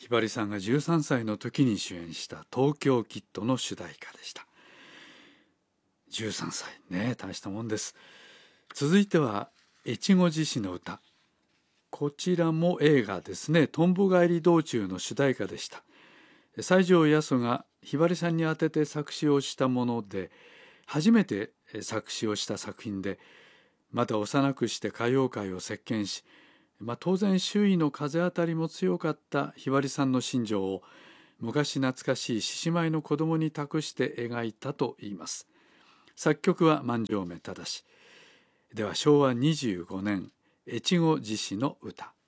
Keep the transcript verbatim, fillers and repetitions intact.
ひばりさんがじゅうさんさいの時に主演した東京キッドの主題歌でした。じゅうさんさいね、大したもんです。続いては越後寺市の歌。こちらも映画ですね、とんぼ帰り道中の主題歌でした。西条八十がひばりさんに当てて作詞をしたもので、初めて作詞をした作品で、まだ幼くして歌謡界を席巻し、まあ、当然周囲の風当たりも強かったひばりさんの心情を昔懐かしい獅子舞の子供に託して描いたといいます。作曲は万城目忠。ではしょうわにじゅうごねん、越後寺市の歌。